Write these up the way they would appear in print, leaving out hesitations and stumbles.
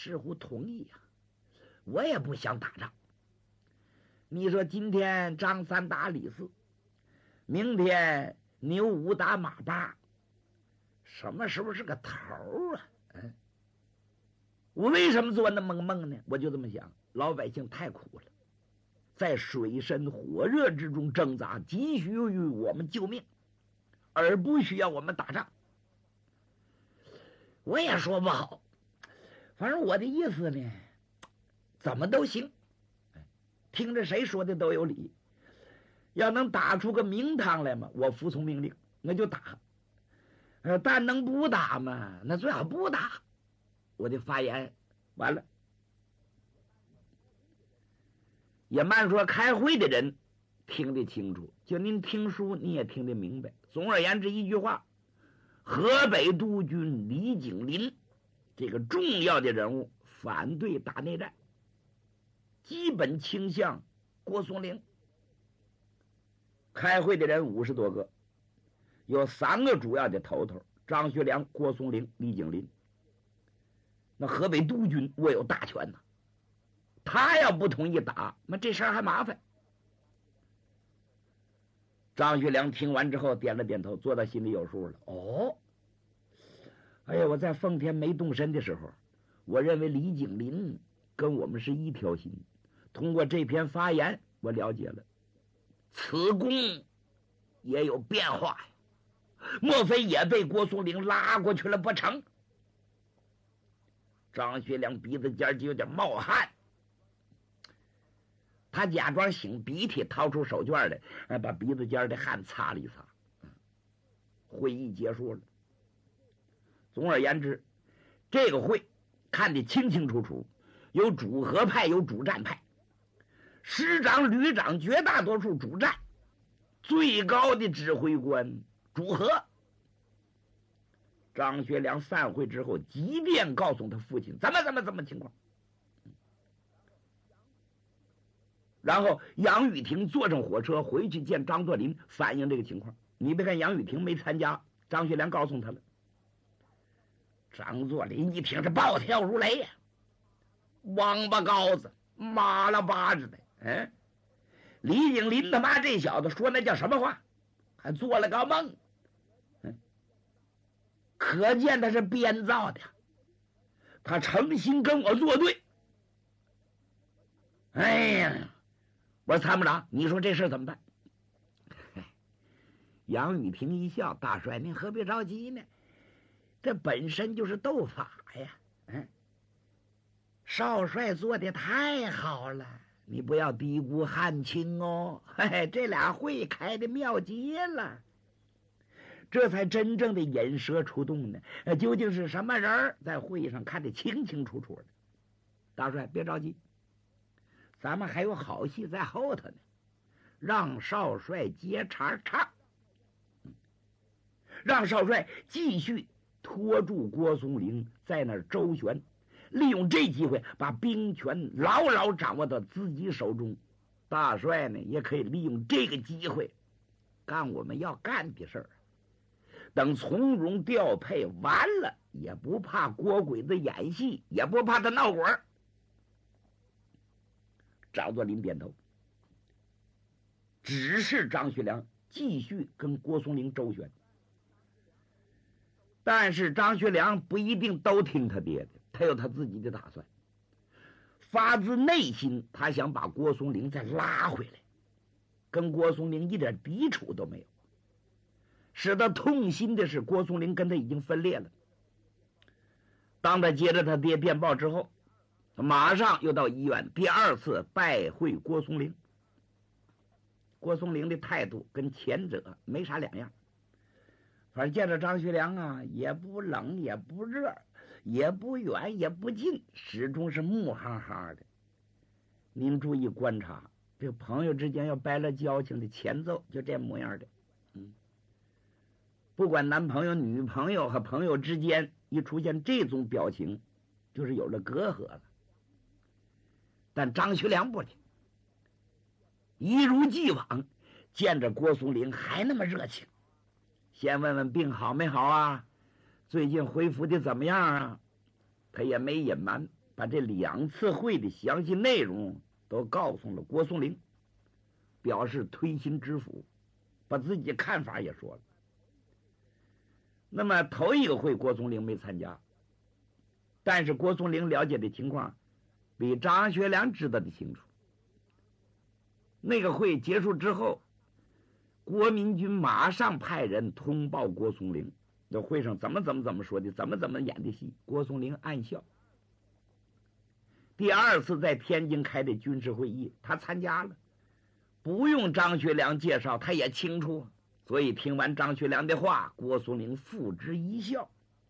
似乎同意呀。我也不想打仗。你说今天张三打李四，明天牛五打马八，什么时候是个头啊？我为什么做那么个梦呢？我就这么想，老百姓太苦了，在水深火热之中挣扎，急需于我们救命，而不需要我们打仗。我也说不好，反正我的意思呢，怎么都行，听着谁说的都有理。要能打出个名堂来嘛，我服从命令，那就打。但能不打嘛，那最好不打。我的发言完了。也慢说开会的人听得清楚，就您听书你也听得明白。总而言之一句话，河北督军李景林这个重要的人物反对打内战，基本倾向郭松龄。开会的人50多个，有3个主要的头头，张学良、郭松龄、李景林。那河北督军握有大权呐，他要不同意打，那这事儿还麻烦。张学良听完之后点了点头，做到心里有数了。哎呀，我在奉天没动身的时候，我认为李景林跟我们是一条心。通过这篇发言，我了解了此公也有变化呀，莫非也被郭松龄拉过去了不成？张学良鼻子尖就有点冒汗，他假装擤鼻涕，掏出手绢来，把鼻子尖的汗擦了一擦。会议结束了。总而言之，这个会看得清清楚楚，有主和派，有主战派，师长、旅长绝大多数主战，最高的指挥官主和。张学良散会之后，即便告诉他父亲怎么情况，然后杨雨婷坐上火车回去见张作霖，反映这个情况。你别看杨雨婷没参加，张学良告诉他了。张作霖一听是暴跳如雷呀，王八羔子，麻了巴子的。李景林他妈这小子说那叫什么话，还做了个梦。可见他是编造的，他诚心跟我作对。哎呀，我说参谋长，你说这事怎么办？杨雨婷一笑，大帅您何必着急呢？这本身就是斗法呀。少帅做的太好了，你不要低估汉卿哦。这俩会开的妙极了，这才真正的引蛇出洞呢。究竟是什么人，在会议上看得清清楚楚的。大帅别着急，咱们还有好戏在后头呢，让少帅接茬唱，让少帅继续拖住郭松龄在那儿周旋，利用这机会把兵权牢牢掌握到自己手中。大帅呢，也可以利用这个机会干我们要干的事儿。等从容调配完了，也不怕郭鬼子演戏，也不怕他闹鬼儿。张作霖点头，指示张学良继续跟郭松龄周旋。但是张学良不一定都听他爹的，他有他自己的打算。发自内心，他想把郭松龄再拉回来，跟郭松龄一点抵触都没有。使他痛心的是，郭松龄跟他已经分裂了。当他接着他爹电报之后，马上又到医院第2次拜会郭松龄。郭松龄的态度跟前者没啥两样，反正见着张学良啊，也不冷也不热，也不远也不近，始终是木哈哈的。您注意观察，这个朋友之间要掰了交情的前奏就这模样的。不管男朋友女朋友和朋友之间一出现这种表情，就是有了隔阂了。但张学良不听，一如既往，见着郭松龄还那么热情，先问问病好没好啊，最近恢复的怎么样啊。他也没隐瞒， 把这2次会的详细内容都告诉了郭松龄，表示推心置腹，把自己看法也说了。那么头一个会郭松龄没参加，但是郭松龄了解的情况比张学良知道的清楚。那个会结束之后，国民军马上派人通报郭松龄，这会上怎么说的，怎么演的戏。郭松龄暗笑。第2次在天津开的军事会议，他参加了，不用张学良介绍，他也清楚。所以听完张学良的话，郭松龄付之一笑。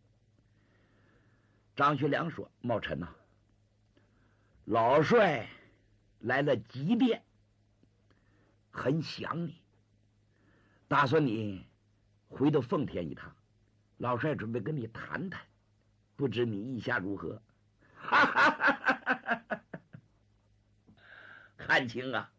张学良说：“茂臣呐，老帅来了急便，很想你，打算你回到奉天一趟，老帅准备跟你谈谈，不知你意下如何？”哈哈哈哈哈哈！汉卿啊，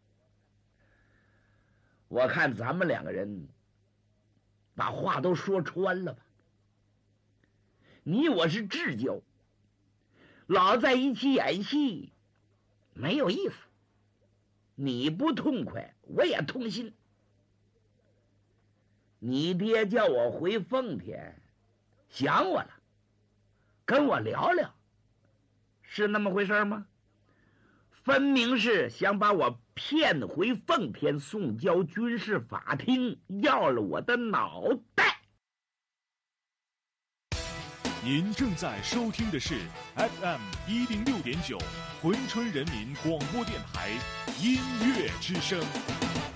我看咱们2个人把话都说穿了吧？你我是至交，老在一起演戏没有意思，你不痛快我也痛心。你爹叫我回奉天，想我了，跟我聊聊，是那么回事吗？分明是想把我骗回奉天，送交军事法庭，要了我的脑袋。 您正在收听的是 FM106.9 珲春人民广播电台音乐之声。